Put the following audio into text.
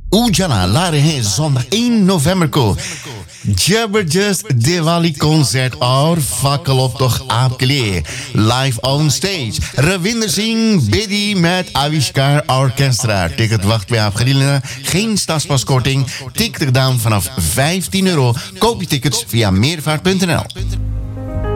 उजाला ला रहे हैं zondag 1 november को जबरदस्त दिवाली कॉन्सर्ट और fakkeloptocht आपके लिए live on stage. Ravinder Singh Bedi met Avishkar Orchestra. Ticket wacht bij afgedienden. Geen stadspaskorting. Ticket gedaan vanaf €15. Koop je tickets via meervaart.nl.